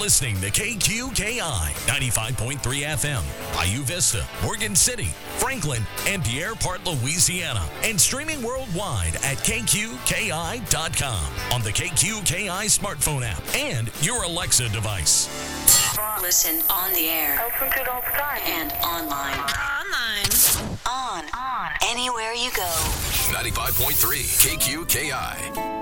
listening to KQKI 95.3 FM, Bayou Vista, Morgan City, Franklin, and Pierre Part, Louisiana, and streaming worldwide at KQKI.com on the KQKI smartphone app and your Alexa device. Listen on the air. Listen to it all the time. And online. On. Anywhere you go. 95.3 KQKI.